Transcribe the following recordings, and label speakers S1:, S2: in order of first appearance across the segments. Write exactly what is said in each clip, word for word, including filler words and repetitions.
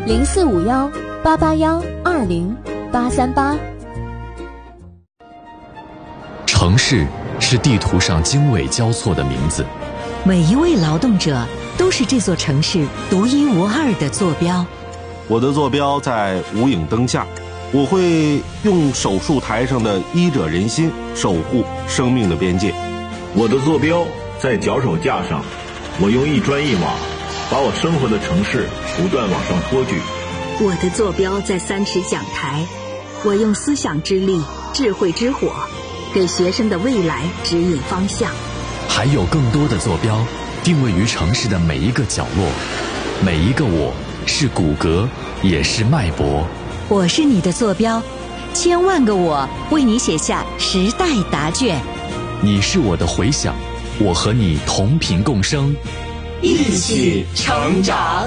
S1: 零四五幺八八幺二零八三八。
S2: 城市是地图上经纬交错的名字，
S3: 每一位劳动者都是这座城市独一无二的坐标。
S4: 我的坐标在无影灯下，我会用手术台上的医者仁心守护生命的边界。
S5: 我的坐标在脚手架上，我用一砖一瓦把我生活的城市不断往上托举。
S3: 我的坐标在三尺讲台，我用思想之力、智慧之火给学生的未来指引方向。
S2: 还有更多的坐标定位于城市的每一个角落，每一个我是骨骼，也是脉搏。
S3: 我是你的坐标，千万个我为你写下时代答卷。
S2: 你是我的回响，我和你同频共生，
S6: 一起成长。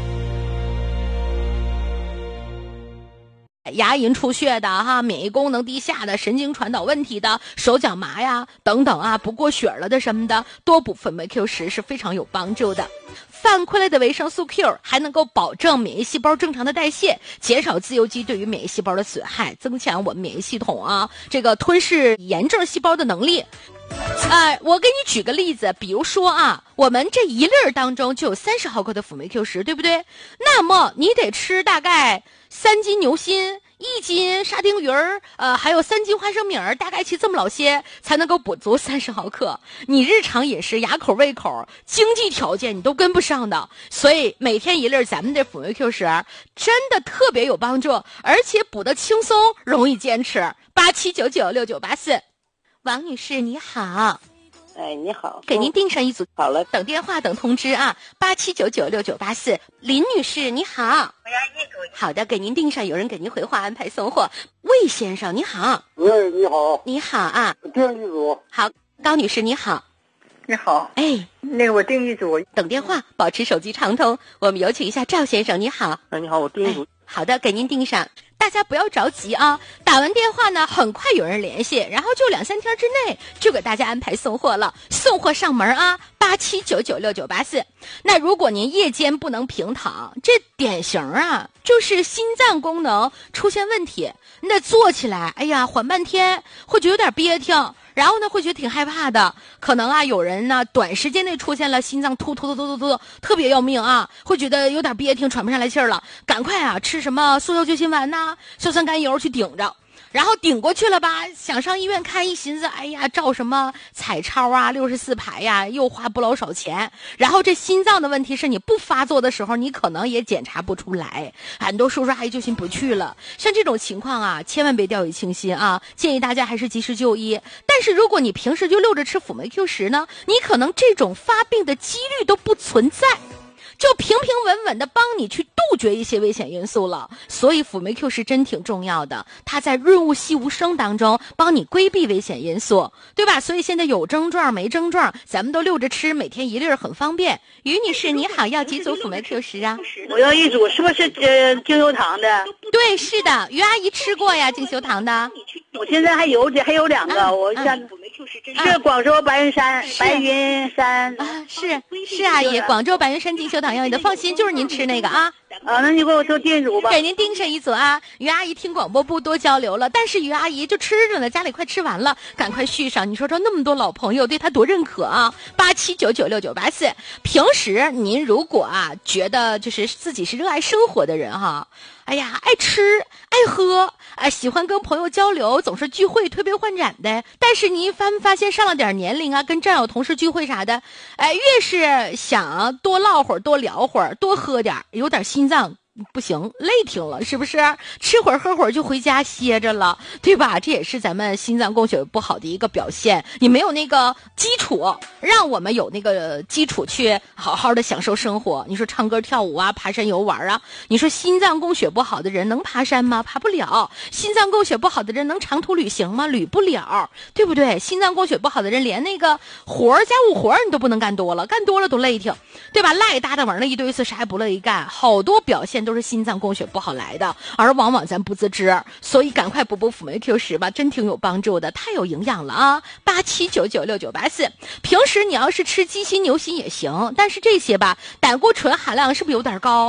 S7: 牙龈出血的哈，免疫功能低下的，神经传导问题的，手脚麻呀等等啊，不过血了的什么的，多补粉酶 Q 十是非常有帮助的。泛馈类的维生素 Q 还能够保证免疫细胞正常的代谢，减少自由基对于免疫细胞的损害，增强我们免疫系统啊这个吞噬炎症细胞的能力。呃，我给你举个例子，比如说啊，我们这一粒儿当中就有三十毫克的辅酶 Q 十，对不对？那么你得吃大概三斤牛心，一斤沙丁鱼儿，呃，还有三斤花生米儿，大概其这么老些，才能够补足三十毫克。你日常饮食、牙口、胃口、经济条件你都跟不上的，所以每天一粒咱们这辅酶 Q 十真的特别有帮助，而且补得轻松，容易坚持。八七九九六九八四。王女士你好。
S8: 哎，你好，
S7: 给您订上一组。
S8: 好了，
S7: 等电话等通知啊，八七九九六九八四。林女士你好。
S8: 我要一组。
S7: 好的，给您订上，有人给您回话安排送货。魏先生你好。
S9: 喂，你好。
S7: 你好啊。
S9: 订一组。
S7: 好，高女士你好。
S10: 你好。
S7: 哎，
S10: 那个我订一组。
S7: 等电话，保持手机畅通。我们有请一下赵先生，你好。
S8: 哎，你好，我订一组。
S7: 哎，好的，给您订上。大家不要着急啊，打完电话呢，很快有人联系，然后就两三天之内就给大家安排送货了，送货上门啊，八七九九六九八四。那如果您夜间不能平躺，这典型啊，就是心脏功能出现问题，你得坐起来，哎呀，缓半天，会觉得有点憋挺。然后呢，会觉得挺害怕的，可能啊，有人呢短时间内出现了心脏突突突突突突，特别要命啊，会觉得有点憋挺，喘不上来气儿了，赶快啊吃什么速效救心丸呐、硝酸甘油去顶着。然后顶过去了吧，想上医院看，一寻思，哎呀，照什么彩超啊，六十四排呀，又花不老少钱。然后这心脏的问题是你不发作的时候，你可能也检查不出来，很多叔叔阿姨就心不去了。像这种情况啊，千万别掉以轻心啊，建议大家还是及时就医。但是如果你平时就溜着吃辅酶 Q 十呢，你可能这种发病的几率都不存在。就平平稳稳的帮你去杜绝一些危险因素了，所以辅酶 Q 十真挺重要的，它在润物细无声当中帮你规避危险因素，对吧？所以现在有症状没症状咱们都溜着吃，每天一粒很方便。于女士你好，要几组辅酶 Q 十啊？
S8: 我要一组，是不是呃精油堂的？
S7: 对，是的，于阿姨吃过呀，精油堂的。
S8: 我现在还有还有两个，嗯、我想、嗯、是广州白云山白云山
S7: 啊，是是阿姨，广州白云山精油堂要你的，放心，就是您吃那个啊。
S8: 啊，那你给我做订一组吧，
S7: 给您订上一组啊。于阿姨听广播部多交流了，但是于阿姨就吃着呢，家里快吃完了，赶快续上。你说说那么多老朋友对她多认可啊！八七九九六九八四。平时您如果啊觉得就是自己是热爱生活的人哈，哎呀，爱吃爱喝，哎，喜欢跟朋友交流，总是聚会推杯换盏的。但是您发没发现上了点年龄啊，跟战友同事聚会啥的，哎，越是想多唠会儿、多聊会儿、多喝点，有点心脏不行，累挺了，是不是？吃会儿喝会儿就回家歇着了，对吧？这也是咱们心脏供血不好的一个表现。你没有那个基础，让我们有那个基础去好好的享受生活。你说唱歌跳舞啊，爬山游玩啊，你说心脏供血不好的人能爬山吗？爬不了。心脏供血不好的人能长途旅行吗？旅不了，对不对？心脏供血不好的人连那个活儿家务活儿你都不能干多了，干多了都累挺，对吧？赖搭的玩了一堆次，啥也不乐意干，好多表现都是心脏供血不好来的，而往往咱不自知，所以赶快补补辅酶 Q 十吧，真挺有帮助的，太有营养了啊！八七九九六九八四。平时你要是吃鸡心牛心也行，但是这些吧，胆固醇含量是不是有点高？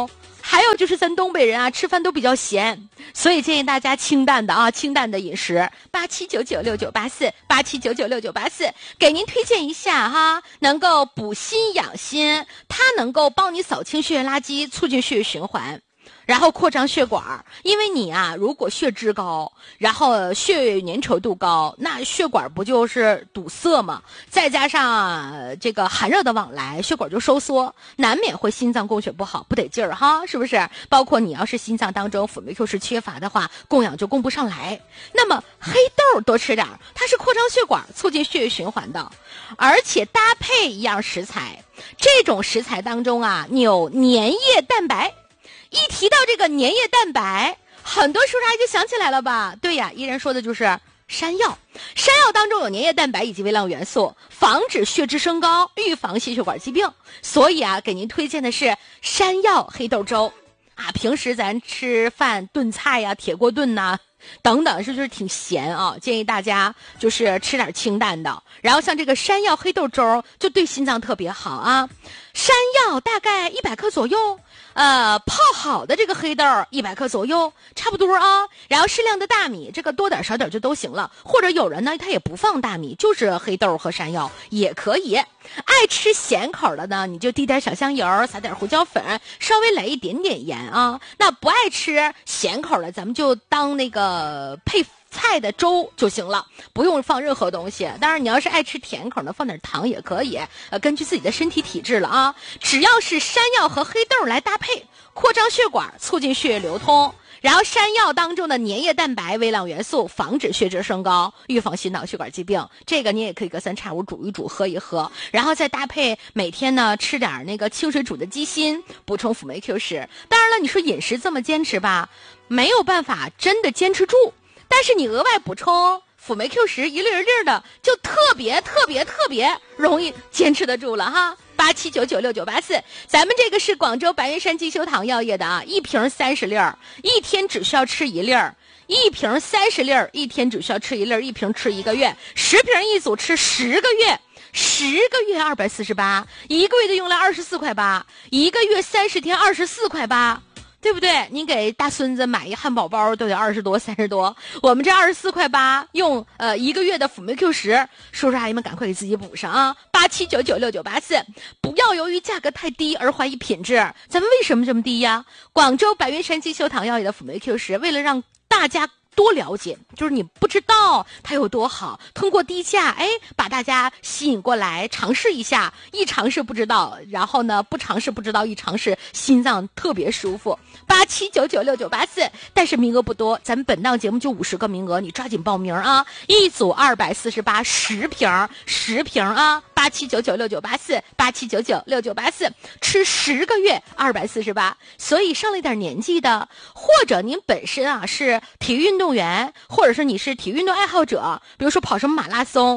S7: 还有就是咱东北人啊，吃饭都比较咸，所以建议大家清淡的啊，清淡的饮食。八七九九六九八四，八七九九六九八四，给您推荐一下哈，能够补心养心，它能够帮你扫清血液垃圾，促进血液循环。然后扩张血管，因为你啊，如果血脂高，然后血液粘稠度高，那血管不就是堵塞吗？再加上、呃、这个寒热的往来，血管就收缩，难免会心脏供血不好，不得劲儿哈，是不是？包括你要是心脏当中辅酶 Q 十缺乏的话，供氧就供不上来。那么黑豆多吃点，它是扩张血管，促进血液循环的，而且搭配一样食材，这种食材当中啊，有粘液蛋白。一提到这个粘液蛋白，很多叔叔阿姨就想起来了吧？对呀，依然说的就是山药。山药当中有粘液蛋白以及微量元素，防止血脂升高，预防心血管疾病。所以啊，给您推荐的是山药黑豆粥啊。平时咱吃饭炖菜呀、啊、铁锅炖呐、啊、等等，是不是挺咸啊？建议大家就是吃点清淡的。然后像这个山药黑豆粥就对心脏特别好啊。山药大概一百克左右。呃，泡好的这个黑豆一百克左右，差不多啊。然后适量的大米，这个多点少点就都行了。或者有人呢，他也不放大米，就是黑豆和山药也可以。爱吃咸口的呢，你就滴点小香油，撒点胡椒粉，稍微来一点点盐啊。那不爱吃咸口的，咱们就当那个配菜的粥就行了，不用放任何东西。当然你要是爱吃甜口的，放点糖也可以，呃，根据自己的身体体质了啊。只要是山药和黑豆来搭配，扩张血管，促进血液流通。然后山药当中的粘液蛋白、微量元素，防止血脂升高，预防心脑血管疾病。这个你也可以隔三差五煮一煮，喝一喝。然后再搭配每天呢吃点那个清水煮的鸡心，补充辅酶 Q 十。当然了，你说饮食这么坚持吧，没有办法真的坚持住。但是你额外补充辅酶 Q 十一粒一粒的，就特别特别特别容易坚持得住了哈。八七九九六九八四，咱们这个是广州白云山进修堂药业的啊，一瓶三十粒儿，一天只需要吃一粒儿，一瓶三十粒儿，一天只需要吃一粒儿，一瓶吃一个月，十瓶一组吃十个月。十个月二百四十八，一个月的用量二十四块八，一个月三十天二十四块八。对不对？你给大孙子买一汉堡包都得二十多、三十多，我们这二十四块八，用呃一个月的辅酶 Q 十，叔叔阿姨们赶快给自己补上啊！八七九九六九八四，不要由于价格太低而怀疑品质。咱们为什么这么低呀？广州白云山进修堂药业的辅酶 Q 十，为了让大家多了解，就是你不知道它有多好，通过低价，哎，把大家吸引过来尝试一下，一尝试不知道，然后呢不尝试不知道，一尝试心脏特别舒服。八七九九六九八四，但是名额不多，咱们本档节目就五十个名额，你抓紧报名啊！一组二百四十八，十瓶十瓶啊！八七九九六九八四，八七九九六九八四，吃十个月二百四十八。所以上了一点年纪的，或者您本身啊是体育运动员，或者是你是体育运动爱好者，比如说跑什么马拉松。